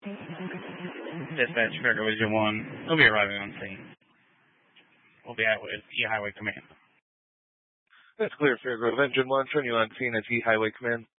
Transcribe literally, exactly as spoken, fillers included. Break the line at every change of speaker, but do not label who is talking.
Dispatch, Fairgrow Division one. We'll be arriving on scene. We'll be at with E-Highway Command.
That's clear, Fairgrove Engine one. Showing you on scene at E-Highway Command.